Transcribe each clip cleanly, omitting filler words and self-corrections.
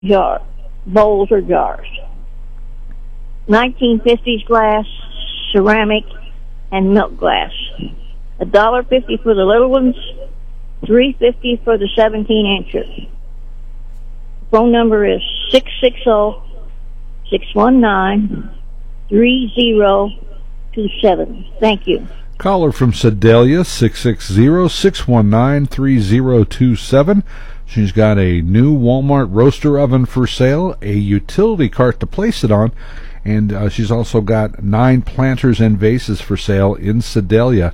jar, bowls or jars. 1950s glass, ceramic, and milk glass. $1.50 for the little ones, $3.50 for the 17 inches. Phone number is 660-619-3027. Thank you. Caller from Sedalia, 660-619-3027. She's got a new Walmart roaster oven for sale, a utility cart to place it on, and she's also got 9 planters and vases for sale in Sedalia,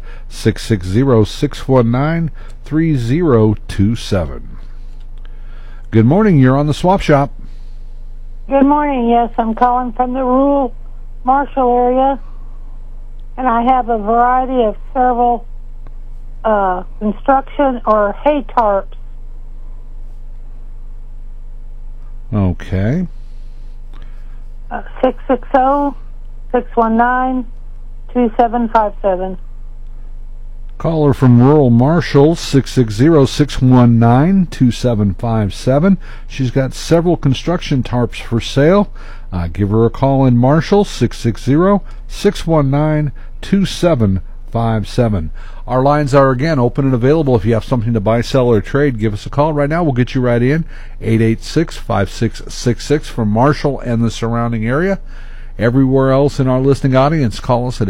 660-619-3027. Good morning, you're on the Swap Shop. Good morning, yes, I'm calling from the rural Marshall area, and I have a variety of several construction or hay tarps. Okay. 660-619-2757. Caller from rural Marshall, 660-619-2757. She's got several construction tarps for sale. Give her a call in Marshall, 660-619-2757. Our lines are again open and available. If you have something to buy, sell, or trade, give us a call right now. We'll get you right in. 886-5666 from Marshall and the surrounding area. Everywhere else in our listening audience, call us at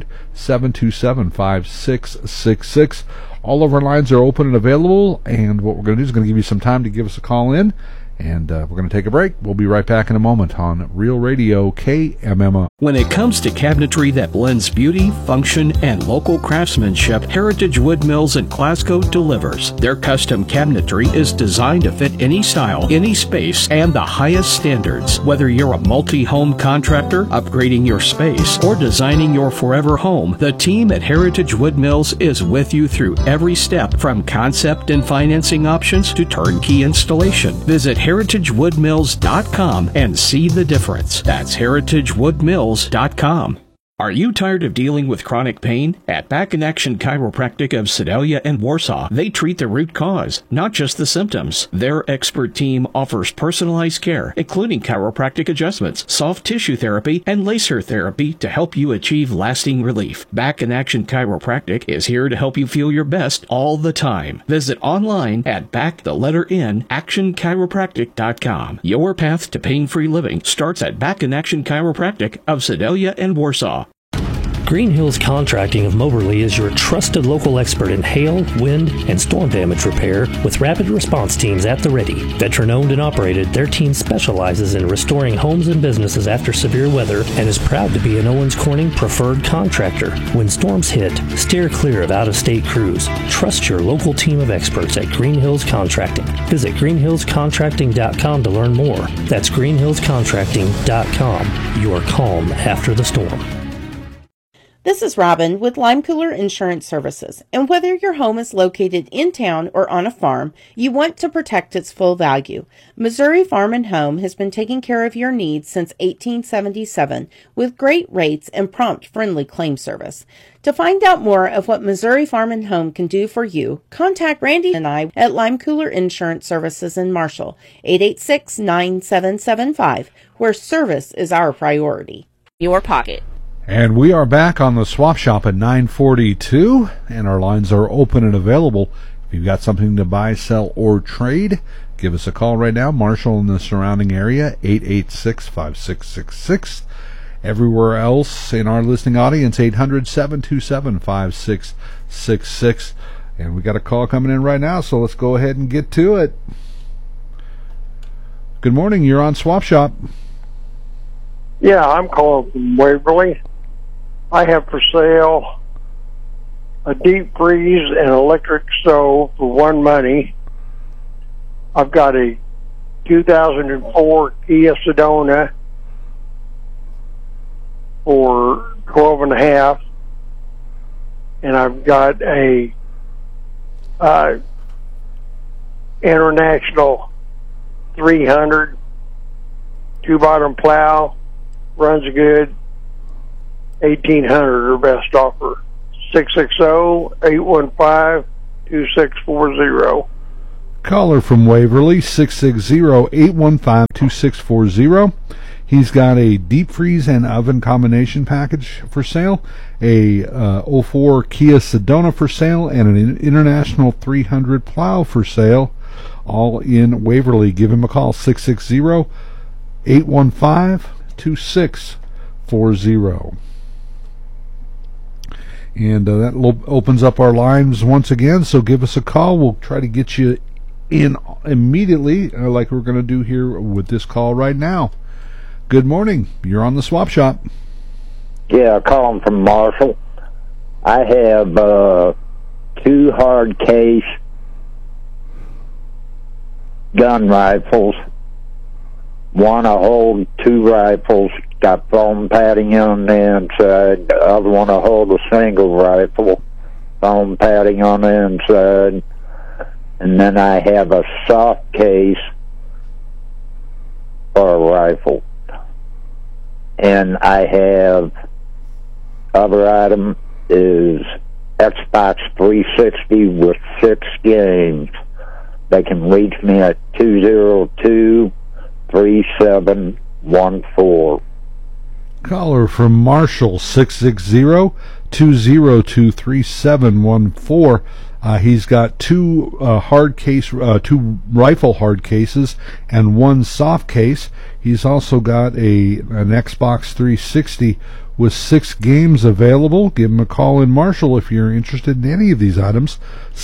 800-727-5666. All of our lines are open and available, and what we're going to do is going to give you some time to give us a call in, and we're going to take a break. We'll be right back in a moment on Real Radio KMMO. When it comes to cabinetry that blends beauty, function, and local craftsmanship, Heritage Wood Mills in Glasgow delivers. Their custom cabinetry is designed to fit any style, any space, and the highest standards. Whether you're a multi-home contractor, upgrading your space, or designing your forever home, the team at Heritage Wood Mills is with you through every step, from concept and financing options to turnkey installation. Visit heritagewoodmills.com and see the difference. That's heritagewoodmills.com. Are you tired of dealing with chronic pain? At Back in Action Chiropractic of Sedalia and Warsaw, they treat the root cause, not just the symptoms. Their expert team offers personalized care, including chiropractic adjustments, soft tissue therapy, and laser therapy to help you achieve lasting relief. Back in Action Chiropractic is here to help you feel your best all the time. Visit online at actionchiropractic.com. Your path to pain-free living starts at Back in Action Chiropractic of Sedalia and Warsaw. Green Hills Contracting of Moberly is your trusted local expert in hail, wind, and storm damage repair with rapid response teams at the ready. Veteran-owned and operated, their team specializes in restoring homes and businesses after severe weather and is proud to be an Owens Corning preferred contractor. When storms hit, steer clear of out-of-state crews. Trust your local team of experts at Green Hills Contracting. Visit greenhillscontracting.com to learn more. That's greenhillscontracting.com. Your calm after the storm. This is Robin with Lime Cooler Insurance Services, and whether your home is located in town or on a farm, you want to protect its full value. Missouri Farm and Home has been taking care of your needs since 1877 with great rates and prompt, friendly claim service. To find out more of what Missouri Farm and Home can do for you, contact Randy and I at Lime Cooler Insurance Services in Marshall, 886-9775, where service is our priority. Your pocket. And we are back on the Swap Shop at 9:42, and our lines are open and available. If you've got something to buy, sell, or trade, give us a call right now. Marshall and the surrounding area, 886-5666. Everywhere else in our listening audience, 800-727-5666. And we got a call coming in right now, so let's go ahead and get to it. Good morning, you're on Swap Shop. Yeah, I'm calling from Waverly. I have for sale a deep freeze and electric stove for one money. I've got a 2004 Kia Sedona for 12 and a half, and I've got a International 300 two-bottom plow, runs good, 1800 or best offer. 660-815-2640. Caller from Waverly, 660-815-2640. He's got a deep freeze and oven combination package for sale, a 04 Kia Sedona for sale, and an International 300 plow for sale, all in Waverly. Give him a call, 660-815-2640. And that opens up our lines once again, so give us a call. We'll try to get you in immediately, like we're going to do here with this call right now. Good morning. You're on the Swap Shop. Yeah, calling from Marshall. I have 2 hard case gun rifles. One I hold 2 rifles, got foam padding on the inside. The other one I hold a single rifle, foam padding on the inside. And then I have a soft case for a rifle. And I have, other item is Xbox 360 with 6 games. They can reach me at 202-3714. Caller from Marshall, 660-202-3714. He's got 2 2 rifle hard cases and 1 soft case. He's also got an Xbox 360 with 6 games available. Give him a call in Marshall if you're interested in any of these items.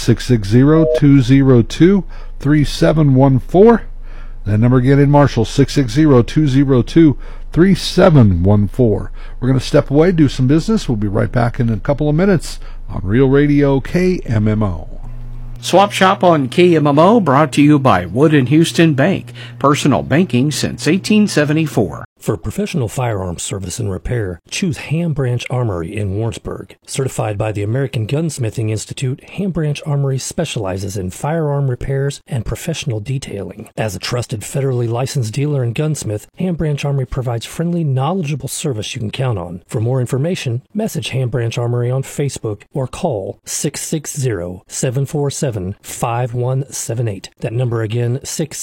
660-202-3714. That number again in Marshall, 660-202-3714. We're going to step away, do some business. We'll be right back in a couple of minutes on Real Radio KMMO. Swap Shop on KMMO, brought to you by Wood & Houston Bank. Personal banking since 1874. For professional firearms service and repair, choose Ham Branch Armory in Warrensburg. Certified by the American Gunsmithing Institute, Ham Branch Armory specializes in firearm repairs and professional detailing. As a trusted federally licensed dealer and gunsmith, Ham Branch Armory provides friendly, knowledgeable service you can count on. For more information, message Ham Branch Armory on Facebook or call 660-747-5178. That number again,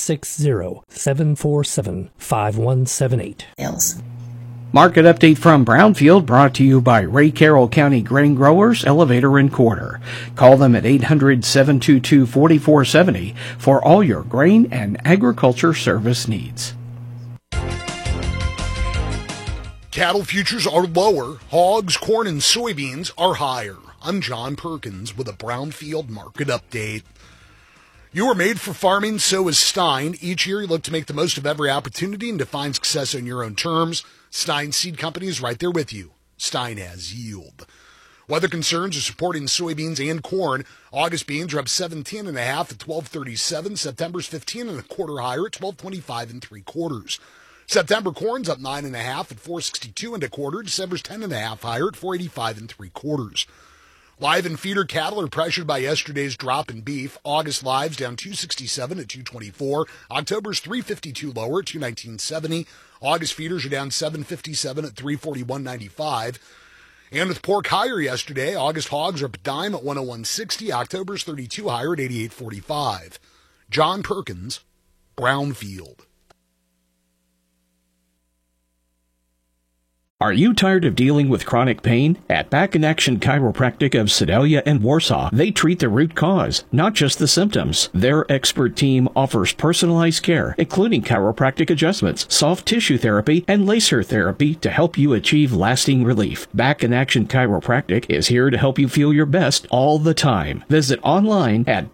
660-747-5178. Market update from Brownfield, brought to you by Ray Carroll County Grain Growers, Elevator and Quarter. Call them at 800-722-4470 for all your grain and agriculture service needs. Cattle futures are lower. Hogs, corn, and soybeans are higher. I'm John Perkins with a Brownfield market update. You are made for farming, so is Stein. Each year you look to make the most of every opportunity and define success on your own terms. Stein Seed Company is right there with you. Stein has yield. Weather concerns are supporting soybeans and corn. August beans are up 17.5 at 12.37. September's 15.25 higher at 12.25 3/4. September corn's up 9.5 at 4.62 1/4. December's 10.5 higher at 4.85 3/4. Live and feeder cattle are pressured by yesterday's drop in beef. August lives down 267 at 224. October's 352 lower at 219.70. August feeders are down 757 at 341.95. And with pork higher yesterday, August hogs are up a dime at 101.60. October's 32 higher at 88.45. John Perkins, Brownfield. Are you tired of dealing with chronic pain? At Back in Action Chiropractic of Sedalia and Warsaw, they treat the root cause, not just the symptoms. Their expert team offers personalized care, including chiropractic adjustments, soft tissue therapy, and laser therapy to help you achieve lasting relief. Back in Action Chiropractic is here to help you feel your best all the time. Visit online at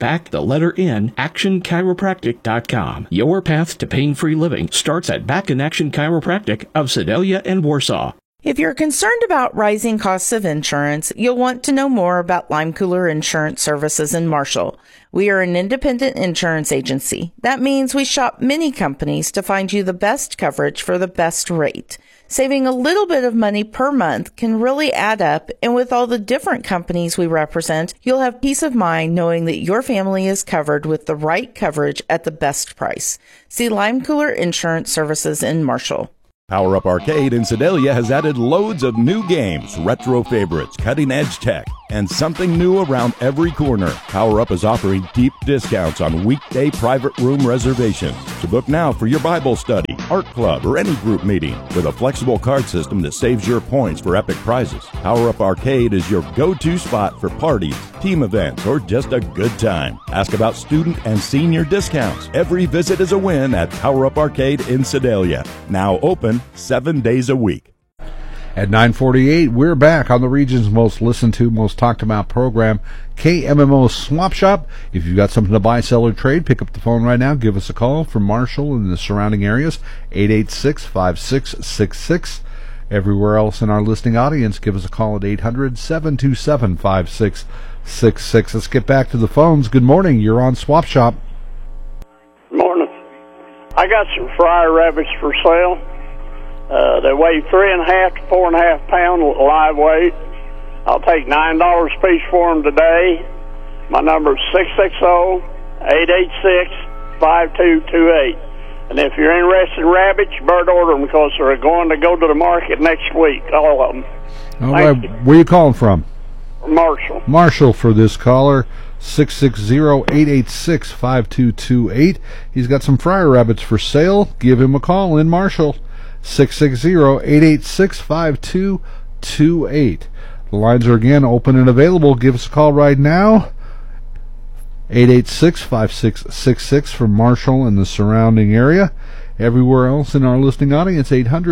actionchiropractic.com. Your path to pain-free living starts at Back in Action Chiropractic of Sedalia and Warsaw. If you're concerned about rising costs of insurance, you'll want to know more about Lime Cooler Insurance Services in Marshall. We are an independent insurance agency. That means we shop many companies to find you the best coverage for the best rate. Saving a little bit of money per month can really add up, and with all the different companies we represent, you'll have peace of mind knowing that your family is covered with the right coverage at the best price. See Lime Cooler Insurance Services in Marshall. Power Up Arcade in Sedalia has added loads of new games, retro favorites, cutting-edge tech. and something new around every corner. Power Up is offering deep discounts on weekday private room reservations. So book now for your Bible study, art club, or any group meeting with a flexible card system that saves your points for epic prizes. Power Up Arcade is your go-to spot for parties, team events, or just a good time. Ask about student and senior discounts. Every visit is a win at Power Up Arcade in Sedalia. Now open 7 days a week. At 9:48, we're back on the region's most listened to, most talked about program, KMMO Swap Shop. If you've got something to buy, sell, or trade, pick up the phone right now. Give us a call from Marshall and the surrounding areas, 886-5666. Everywhere else in our listening audience, give us a call at 800-727-5666. Let's get back to the phones. Good morning. You're on Swap Shop. Morning. I got some fryer rabbits for sale. They weigh 3.5 to 4.5 pound live weight. I'll take $9 a piece for them today. My number is 660-886-5228. And if you're interested in rabbits, you better order them because they're going to go to the market next week, all of them. All right. Where are you calling from? Marshall. Marshall for this caller, 660-886-5228. He's got some fryer rabbits for sale. Give him a call in Marshall. 660-886-5228. The lines are again open and available. Give us a call right now. 886-5666 from Marshall and the surrounding area. Everywhere else in our listening audience,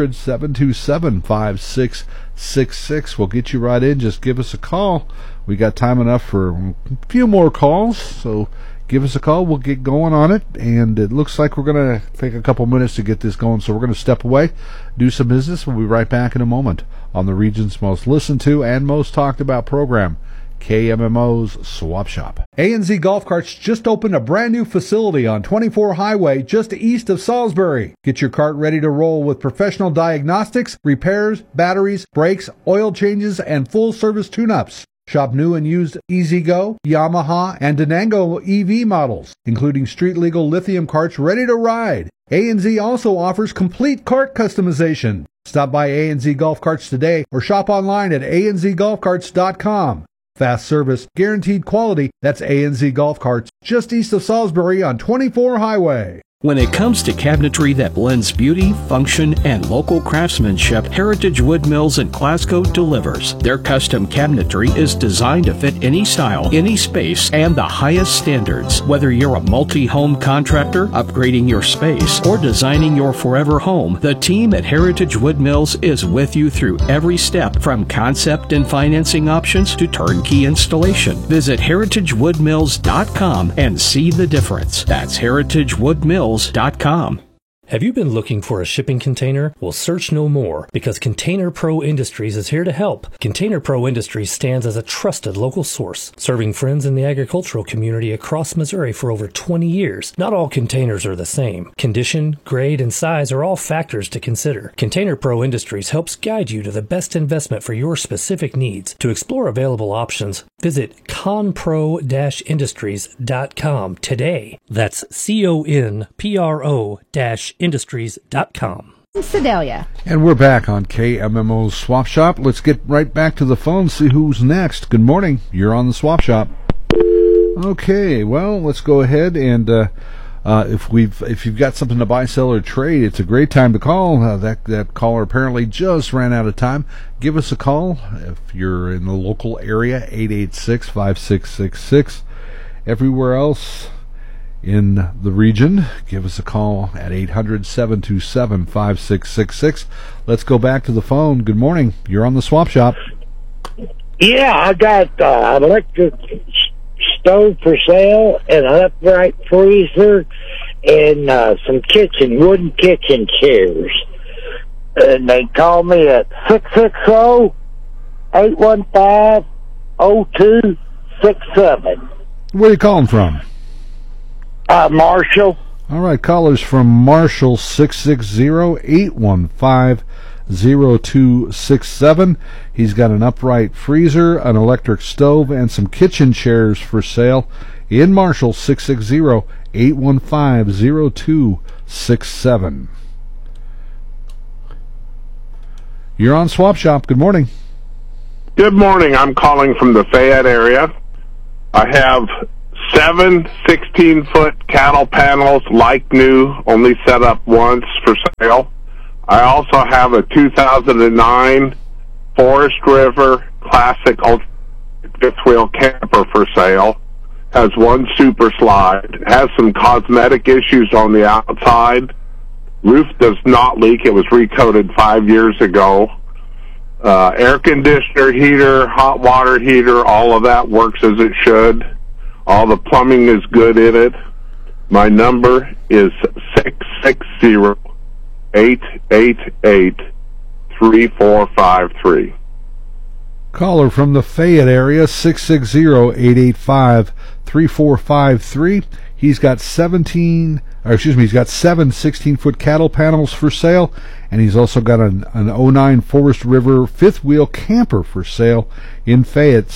800-727-5666. We'll get you right in. Just give us a call. We got time enough for a few more calls, so give us a call. We'll get going on it, and it looks like we're going to take a couple minutes to get this going, so we're going to step away, do some business. We'll be right back in a moment on the region's most listened to and most talked about program, KMMO's Swap Shop. A&Z Golf Carts just opened a brand new facility on 24 Highway just east of Salisbury. Get your cart ready to roll with professional diagnostics, repairs, batteries, brakes, oil changes, and full service tune-ups. Shop new and used E-Z-Go, Yamaha, and Denango EV models, including street-legal lithium carts ready to ride. A&Z also offers complete cart customization. Stop by A&Z Golf Carts today or shop online at anzgolfcarts.com. Fast service, guaranteed quality. That's A&Z Golf Carts, just east of Salisbury on 24 Highway. When it comes to cabinetry that blends beauty, function, and local craftsmanship, Heritage Wood Mills in Glasgow delivers. Their custom cabinetry is designed to fit any style, any space, and the highest standards. Whether you're a multi-home contractor, upgrading your space, or designing your forever home, the team at Heritage Wood Mills is with you through every step, from concept and financing options to turnkey installation. Visit heritagewoodmills.com and see the difference. That's heritagewoodmills.com. Have you been looking for a shipping container? Well, search no more, because Container Pro Industries is here to help. Container Pro Industries stands as a trusted local source, serving friends in the agricultural community across Missouri for over 20 years. Not all containers are the same. Condition, grade, and size are all factors to consider. Container Pro Industries helps guide you to the best investment for your specific needs. To explore available options, visit conpro-industries.com today. That's CONPRO-industries.com. Sedalia. And we're back on KMMO's Swap Shop. Let's get right back to the phone, see who's next. Good morning. You're on the Swap Shop. Okay, well, let's go ahead and if you've got something to buy, sell, or trade, it's a great time to call. That caller apparently just ran out of time. Give us a call if you're in the local area, 886-5666. Everywhere else in the region, give us a call at 800-727-5666. Let's go back to the phone. Good morning. You're on the Swap Shop. Yeah, I got an electric stove for sale and an upright freezer and some wooden kitchen chairs. And they call me at 660-815-0267. Where are you calling from? Marshall. All right, callers from Marshall, 660-815-0267. He's got an upright freezer, an electric stove, and some kitchen chairs for sale in Marshall, 660-815-0267. You're on Swap Shop. Good morning. Good morning. I'm calling from the Fayette area. I have 7 16-foot cattle panels, like new, only set up once for sale. I also have a 2009 Forest River Classic Ultra fifth-wheel camper for sale. Has one super slide. Has some cosmetic issues on the outside. Roof does not leak. It was recoated 5 years ago. Air conditioner, heater, hot water heater, all of that works as it should. All the plumbing is good in it. My number is 660-888-3453. Caller from the Fayette area, 660-885-3453. He's got 7 16-foot cattle panels for sale, and he's also got an 09 Forest River fifth-wheel camper for sale in Fayette,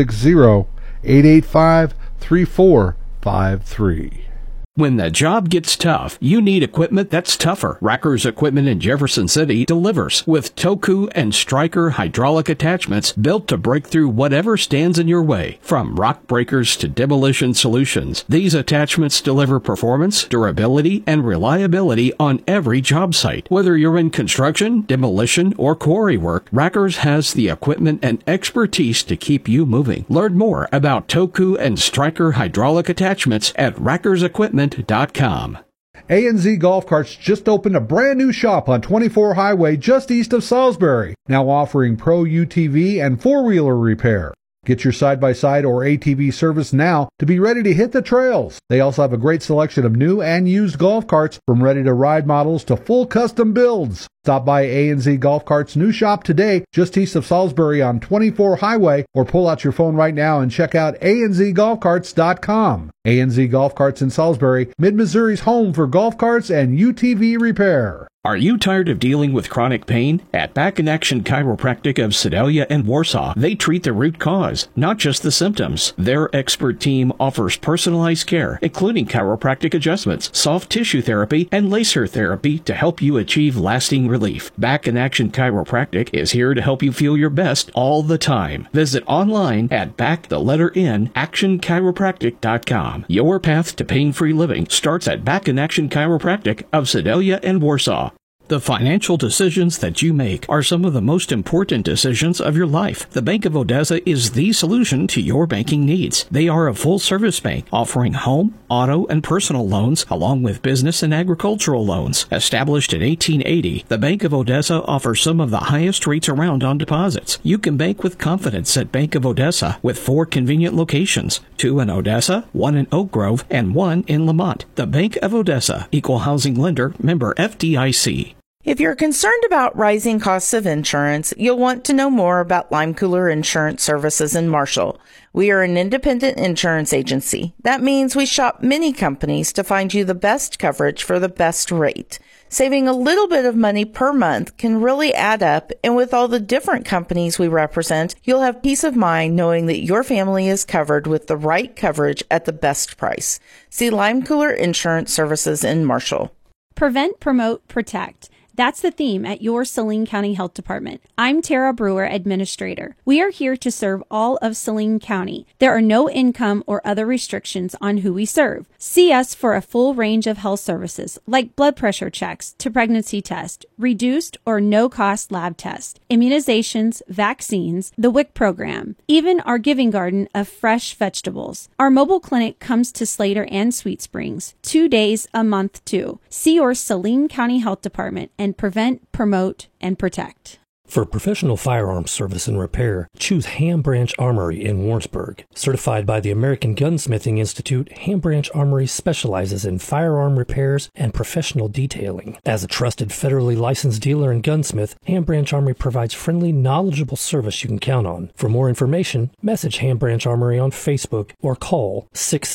660-885-3453. When the job gets tough, you need equipment that's tougher. Racker's Equipment in Jefferson City delivers with Toku and Stryker hydraulic attachments built to break through whatever stands in your way. From rock breakers to demolition solutions, these attachments deliver performance, durability, and reliability on every job site. Whether you're in construction, demolition, or quarry work, Racker's has the equipment and expertise to keep you moving. Learn more about Toku and Stryker hydraulic attachments at rackersequipment.com. A&Z Golf Carts just opened a brand new shop on 24 Highway just east of Salisbury, now offering pro UTV and four-wheeler repair. Get your side-by-side or ATV service now to be ready to hit the trails. They also have a great selection of new and used golf carts, from ready-to-ride models to full custom builds. Stop by A&Z Golf Carts' new shop today, just east of Salisbury on 24 Highway, or pull out your phone right now and check out anzgolfcarts.com. A&Z Golf Carts in Salisbury, Mid-Missouri's home for golf carts and UTV repair. Are you tired of dealing with chronic pain? At Back in Action Chiropractic of Sedalia and Warsaw, they treat the root cause, not just the symptoms. Their expert team offers personalized care, including chiropractic adjustments, soft tissue therapy, and laser therapy to help you achieve lasting relief. Back in Action Chiropractic is here to help you feel your best all the time. Visit online at actionchiropractic.com. Your path to pain-free living starts at Back in Action Chiropractic of Sedalia and Warsaw. The financial decisions that you make are some of the most important decisions of your life. The Bank of Odessa is the solution to your banking needs. They are a full-service bank offering home, auto, and personal loans, along with business and agricultural loans. Established in 1880, the Bank of Odessa offers some of the highest rates around on deposits. You can bank with confidence at Bank of Odessa with 4 convenient locations, 2 in Odessa, 1 in Oak Grove, and 1 in Lamont. The Bank of Odessa, Equal Housing Lender, member FDIC. If you're concerned about rising costs of insurance, you'll want to know more about Lime Cooler Insurance Services in Marshall. We are an independent insurance agency. That means we shop many companies to find you the best coverage for the best rate. Saving a little bit of money per month can really add up, and with all the different companies we represent, you'll have peace of mind knowing that your family is covered with the right coverage at the best price. See Lime Cooler Insurance Services in Marshall. Prevent, promote, protect. That's the theme at your Saline County Health Department. I'm Tara Brewer, Administrator. We are here to serve all of Saline County. There are no income or other restrictions on who we serve. See us for a full range of health services like blood pressure checks to pregnancy test, reduced or no-cost lab tests, immunizations, vaccines, the WIC program, even our giving garden of fresh vegetables. Our mobile clinic comes to Slater and Sweet Springs 2 days a month too. See your Saline County Health Department and prevent, promote, and protect. For professional firearms service and repair, choose Ham Branch Armory in Warrensburg. Certified by the American Gunsmithing Institute, Ham Branch Armory specializes in firearm repairs and professional detailing. As a trusted federally licensed dealer and gunsmith, Ham Branch Armory provides friendly, knowledgeable service you can count on. For more information, message Ham Branch Armory on Facebook or call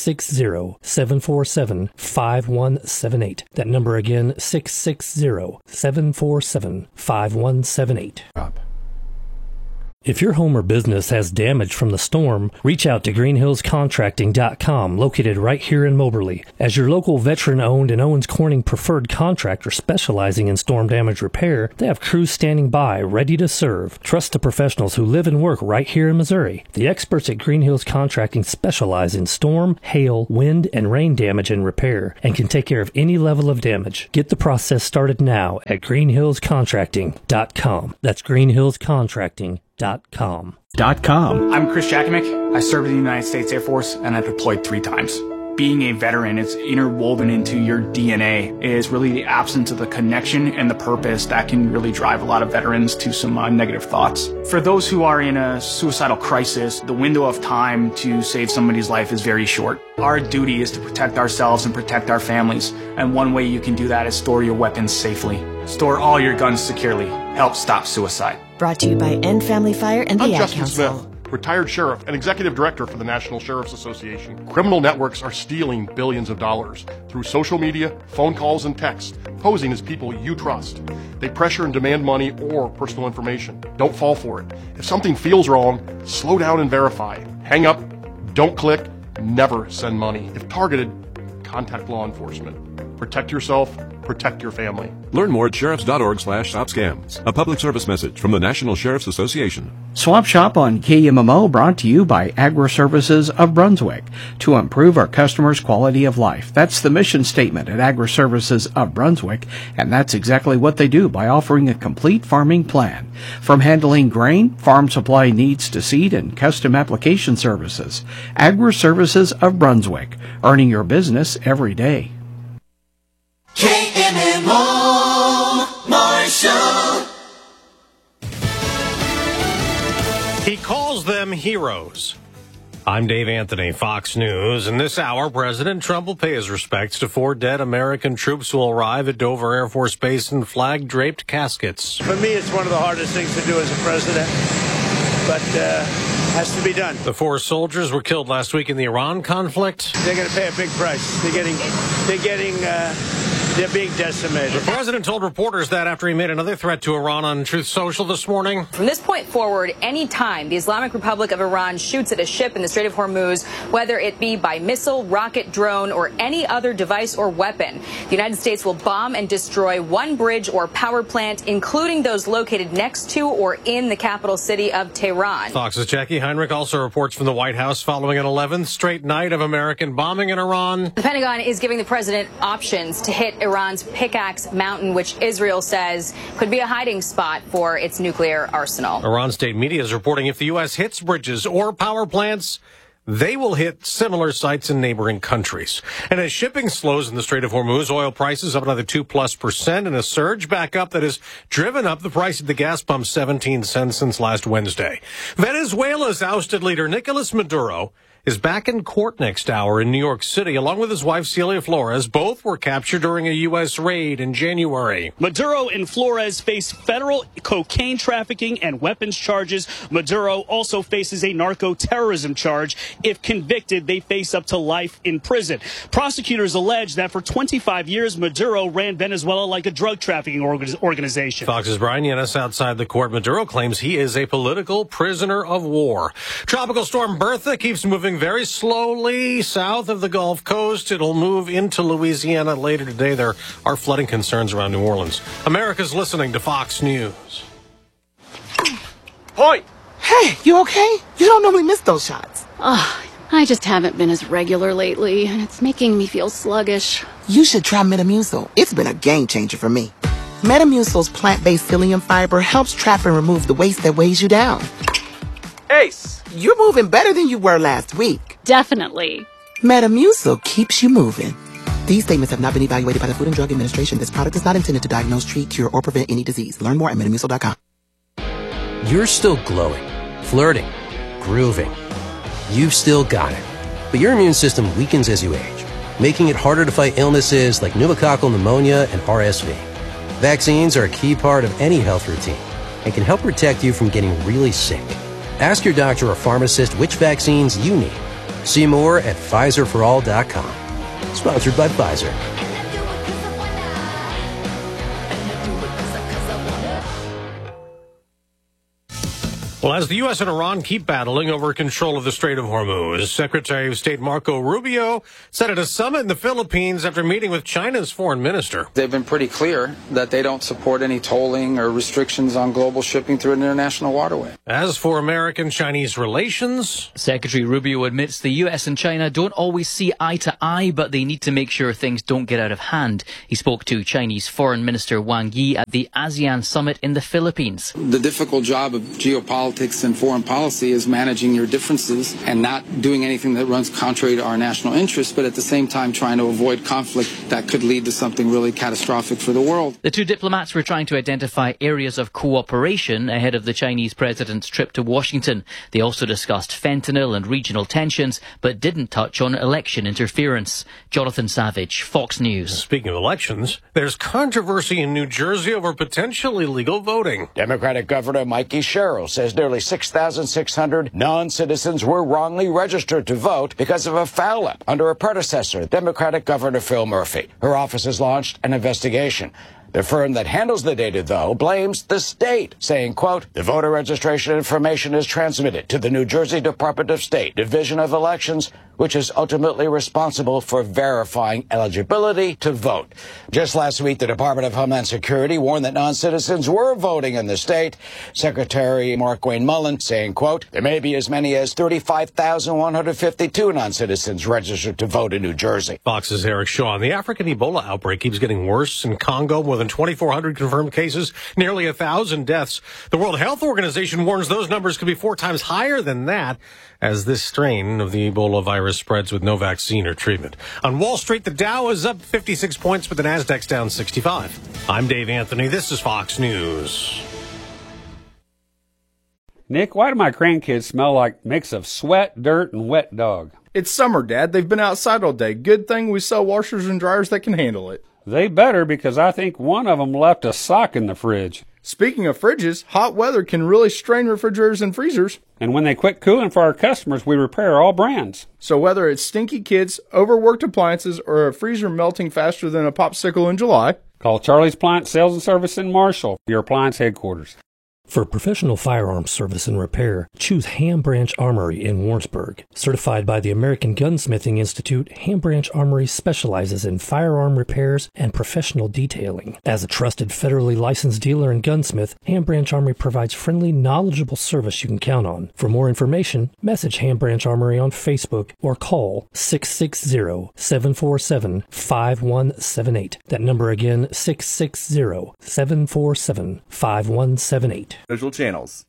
660-747-5178. That number again, 660-747-5178. If your home or business has damage from the storm, reach out to greenhillscontracting.com, located right here in Moberly. As your local veteran-owned and Owens Corning preferred contractor specializing in storm damage repair, they have crews standing by, ready to serve. Trust the professionals who live and work right here in Missouri. The experts at Green Hills Contracting specialize in storm, hail, wind, and rain damage and repair, and can take care of any level of damage. Get the process started now at greenhillscontracting.com. That's greenhillscontracting.com. I'm Chris Jakimick. I served in the United States Air Force and I deployed 3 times. Being a veteran, it's interwoven into your DNA. It is really the absence of the connection and the purpose that can really drive a lot of veterans to some negative thoughts. For those who are in a suicidal crisis, the window of time to save somebody's life is very short. Our duty is to protect ourselves and protect our families. And one way you can do that is store your weapons safely. Store all your guns securely. Help stop suicide. Brought to you by End Family Fire and the Ad Justin Council. Smith, retired sheriff and executive director for the National Sheriff's Association. Criminal networks are stealing billions of dollars through social media, phone calls, and text, posing as people you trust. They pressure and demand money or personal information. Don't fall for it. If something feels wrong, slow down and verify. Hang up, don't click, never send money. If targeted, contact law enforcement. Protect yourself, protect your family. Learn more at sheriffs.org/stopscams. A public service message from the National Sheriff's Association. Swap Shop on KMMO brought to you by Agri-Services of Brunswick to improve our customers' quality of life. That's the mission statement at Agri-Services of Brunswick, and that's exactly what they do by offering a complete farming plan. From handling grain, farm supply needs to seed, and custom application services. Agri-Services of Brunswick, earning your business every day. KMMO Marshall. He calls them heroes. I'm Dave Anthony, Fox News. In this hour, President Trump will pay his respects to 4 dead American troops who will arrive at Dover Air Force Base in flag-draped caskets. For me, it's one of the hardest things to do as a president, but has to be done. The 4 soldiers were killed last week in the Iran conflict. They're going to pay a big price. They're being decimated. The president told reporters that after he made another threat to Iran on Truth Social this morning. From this point forward, any time the Islamic Republic of Iran shoots at a ship in the Strait of Hormuz, whether it be by missile, rocket, drone, or any other device or weapon, the United States will bomb and destroy one bridge or power plant, including those located next to or in the capital city of Tehran. Fox's Jackie Heinrich also reports from the White House following an 11th straight night of American bombing in Iran. The Pentagon is giving the president options to hit Iran's Pickaxe Mountain, which Israel says could be a hiding spot for its nuclear arsenal. Iran state media is reporting if the U.S. hits bridges or power plants, they will hit similar sites in neighboring countries. And as shipping slows in the Strait of Hormuz, oil prices up another 2+% in a surge back up that has driven up the price of the gas pump 17 cents since last Wednesday. Venezuela's ousted leader Nicolas Maduro is back in court next hour in New York City, along with his wife Celia Flores. Both were captured during a U.S. raid in January. Maduro and Flores face federal cocaine trafficking and weapons charges. Maduro also faces a narco-terrorism charge. If convicted, they face up to life in prison. Prosecutors allege that for 25 years, Maduro ran Venezuela like a drug trafficking organization. Fox's Brian Yennis outside the court. Maduro claims he is a political prisoner of war. Tropical storm Bertha keeps moving very slowly south of the Gulf Coast. It'll move into Louisiana later today. There are flooding concerns around New Orleans. America's listening to Fox News. Point! Hey, you okay? You don't normally miss those shots. I just haven't been as regular lately, and it's making me feel sluggish. You should try Metamucil. It's been a game changer for me. Metamucil's plant-based psyllium fiber helps trap and remove the waste that weighs you down. Ace, you're moving better than you were last week. Definitely. Metamucil keeps you moving. These statements have not been evaluated by the Food and Drug Administration. This product is not intended to diagnose, treat, cure, or prevent any disease. Learn more at Metamucil.com. You're still glowing, flirting, grooving. You've still got it. But your immune system weakens as you age, making it harder to fight illnesses like pneumococcal pneumonia and RSV. Vaccines are a key part of any health routine and can help protect you from getting really sick. Ask your doctor or pharmacist which vaccines you need. See more at PfizerForAll.com. Sponsored by Pfizer. Well, as the U.S. and Iran keep battling over control of the Strait of Hormuz, Secretary of State Marco Rubio said at a summit in the Philippines after meeting with China's foreign minister. They've been pretty clear that they don't support any tolling or restrictions on global shipping through an international waterway. As for American-Chinese relations, Secretary Rubio admits the U.S. and China don't always see eye to eye, but they need to make sure things don't get out of hand. He spoke to Chinese Foreign Minister Wang Yi at the ASEAN summit in the Philippines. The difficult job of geopolitics and foreign policy is managing your differences and not doing anything that runs contrary to our national interests, but at the same time trying to avoid conflict that could lead to something really catastrophic for the world. The two diplomats were trying to identify areas of cooperation ahead of the Chinese president's trip to Washington. They also discussed fentanyl and regional tensions, but didn't touch on election interference. Jonathan Savage, Fox News. Speaking of elections, there's controversy in New Jersey over potential illegal voting. Democratic Governor Mikey Sherrill says nearly 6,600 non-citizens were wrongly registered to vote because of a foul-up under her predecessor, Democratic Governor Phil Murphy. Her office has launched an investigation. The firm that handles the data, though, blames the state, saying, quote, the voter registration information is transmitted to the New Jersey Department of State Division of Elections, which is ultimately responsible for verifying eligibility to vote. Just last week, the Department of Homeland Security warned that non-citizens were voting in the state. Secretary Mark Wayne Mullen saying, quote, there may be as many as 35,152 non-citizens registered to vote in New Jersey. Fox's Eric Shaw. The African Ebola outbreak keeps getting worse in Congo. More than 2,400 confirmed cases, nearly 1,000 deaths. The World Health Organization warns those numbers could be 4 times higher than that as this strain of the Ebola virus spreads with no vaccine or treatment. On Wall Street, the Dow is up 56 points, but the Nasdaq's down 65. I'm Dave Anthony. This is Fox News. Nick, why do my grandkids smell like a mix of sweat, dirt, and wet dog? It's summer, Dad. They've been outside all day. Good thing we sell washers and dryers that can handle it. They better, because I think one of them left a sock in the fridge. Speaking of fridges, hot weather can really strain refrigerators and freezers. And when they quit cooling for our customers, we repair all brands. So whether it's stinky kids, overworked appliances, or a freezer melting faster than a popsicle in July, call Charlie's Appliance Sales and Service in Marshall, your appliance headquarters. For professional firearms service and repair, choose Ham Branch Armory in Warrensburg. Certified by the American Gunsmithing Institute, Ham Branch Armory specializes in firearm repairs and professional detailing. As a trusted federally licensed dealer and gunsmith, Ham Branch Armory provides friendly, knowledgeable service you can count on. For more information, message Ham Branch Armory on Facebook or call 660-747-5178. That number again, 660-747-5178. Visual channels.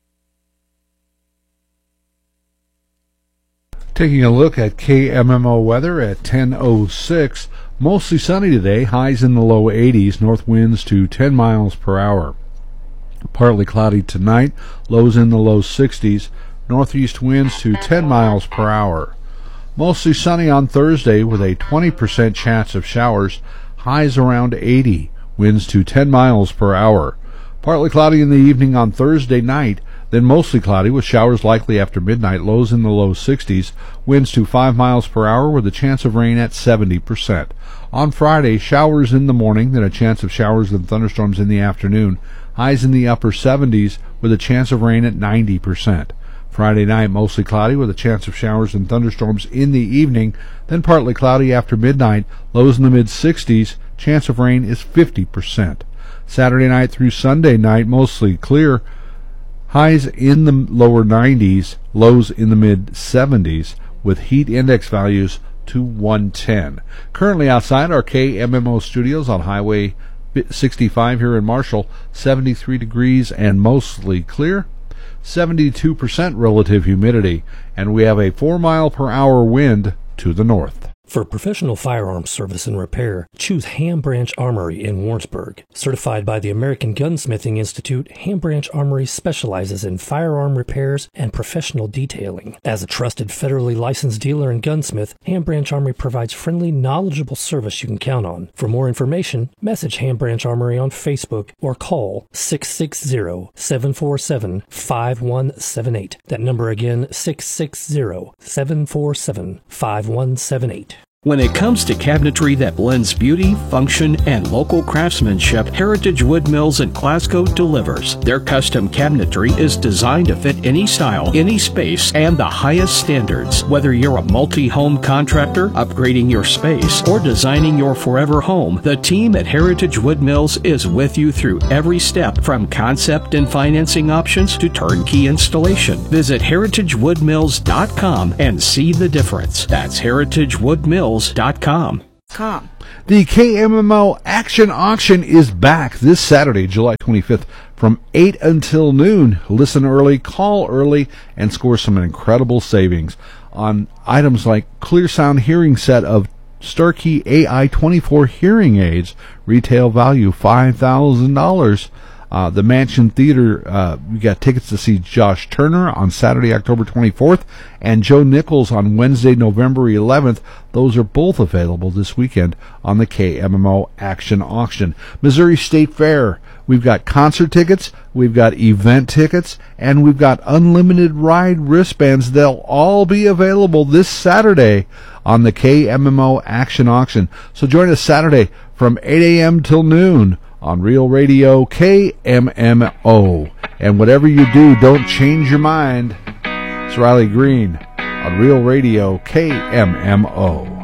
Taking a look at KMMO weather at 10:06. Mostly sunny today, highs in the low 80s, north winds to 10 miles per hour. Partly cloudy tonight, lows in the low 60s, northeast winds to 10 miles per hour. Mostly sunny on Thursday with a 20% chance of showers, highs around 80, winds to 10 miles per hour. Partly cloudy in the evening on Thursday night, then mostly cloudy with showers likely after midnight, lows in the low 60s, winds to 5 miles per hour with a chance of rain at 70%. On Friday, showers in the morning, then a chance of showers and thunderstorms in the afternoon, highs in the upper 70s with a chance of rain at 90%. Friday night, mostly cloudy with a chance of showers and thunderstorms in the evening, then partly cloudy after midnight, lows in the mid-60s, chance of rain is 50%. Saturday night through Sunday night, mostly clear, highs in the lower 90s, lows in the mid-70s, with heat index values to 110. Currently outside our KMMO studios on Highway 65 here in Marshall, 73 degrees and mostly clear, 72% relative humidity, and we have a 4 mile per hour wind to the north. For professional firearms service and repair, choose Ham Branch Armory in Warrensburg. Certified by the American Gunsmithing Institute, Ham Branch Armory specializes in firearm repairs and professional detailing. As a trusted federally licensed dealer and gunsmith, Ham Branch Armory provides friendly, knowledgeable service you can count on. For more information, message Ham Branch Armory on Facebook or call 660-747-5178. That number again, 660-747-5178. When it comes to cabinetry that blends beauty, function, and local craftsmanship, Heritage Wood Mills in Glasgow delivers. Their custom cabinetry is designed to fit any style, any space, and the highest standards. Whether you're a multi-home contractor, upgrading your space, or designing your forever home, the team at Heritage Wood Mills is with you through every step, from concept and financing options to turnkey installation. Visit heritagewoodmills.com and see the difference. That's heritagewoodmills.com. The KMMO Action Auction is back this Saturday, July 25th, from 8 until noon. Listen early, call early, and score some incredible savings on items like Clear Sound hearing set of Starkey AI-24 hearing aids, retail value $5,000. The Mansion Theater, we got tickets to see Josh Turner on Saturday, October 24th, and Joe Nichols on Wednesday, November 11th. Those are both available this weekend on the KMMO Action Auction. Missouri State Fair, we've got concert tickets, we've got event tickets, and we've got unlimited ride wristbands. They'll all be available this Saturday on the KMMO Action Auction. So join us Saturday from 8 a.m. till noon on Real Radio KMMO. And whatever you do, don't change your mind. It's Riley Green on Real Radio KMMO.